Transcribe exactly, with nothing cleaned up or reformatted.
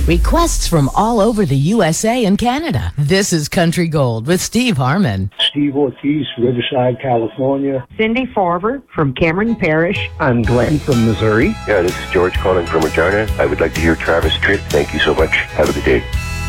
Requests from all over the U S A and Canada. This is Country Gold with Steve Harmon. Steve Ortiz, Riverside, California. Cindy Farber from Cameron Parish. I'm Glenn from Missouri. Yeah, this is George calling from Regina. I would like to hear Travis Tritt. Thank you so much. Have a good day.